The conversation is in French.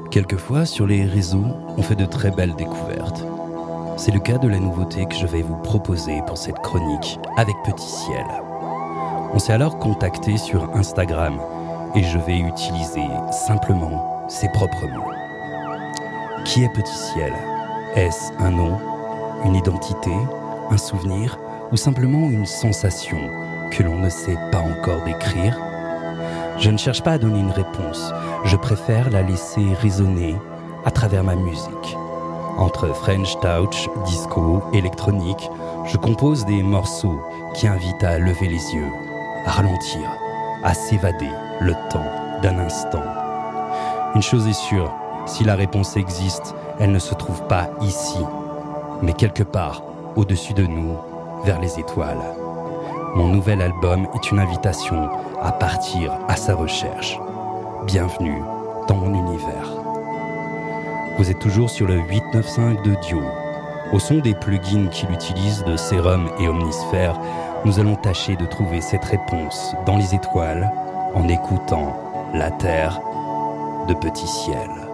Quelquefois, sur les réseaux, on fait de très belles découvertes. C'est le cas de la nouveauté que je vais vous proposer pour cette chronique avec Petit Ciel. On s'est alors contacté sur Instagram et je vais utiliser simplement ses propres mots. Qui est Petit Ciel ? Est-ce un nom, une identité, un souvenir ou simplement une sensation que l'on ne sait pas encore décrire ? Je ne cherche pas à donner une réponse, je préfère la laisser résonner à travers ma musique. Entre French Touch, disco, électronique, je compose des morceaux qui invitent à lever les yeux, à ralentir, à s'évader le temps d'un instant. Une chose est sûre, si la réponse existe, elle ne se trouve pas ici, mais quelque part au-dessus de nous, vers les étoiles. Mon nouvel album est une invitation à partir à sa recherche. Bienvenue dans mon univers. Vous êtes toujours sur le 895 de Dio. Au son des plugins qu'il utilise de Serum et Omnisphere, nous allons tâcher de trouver cette réponse dans les étoiles en écoutant La Terre de Petit Ciel.